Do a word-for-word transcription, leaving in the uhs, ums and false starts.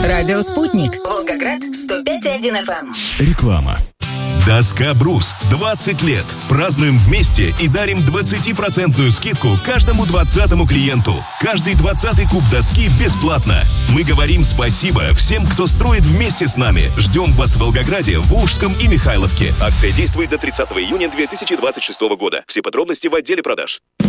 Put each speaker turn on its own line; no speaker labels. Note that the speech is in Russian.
Радио «Спутник». Волгоград, сто пять и один эф эм.
Реклама. Доска «Брус». двадцать лет. Празднуем вместе и дарим двадцатипроцентную скидку каждому двадцатому клиенту. Каждый двадцатый куб доски бесплатно. Мы говорим спасибо всем, кто строит вместе с нами. Ждем вас в Волгограде, Волжском и Михайловке. Акция действует до тридцатого июня две тысячи двадцать шестого года. Все подробности в отделе продаж.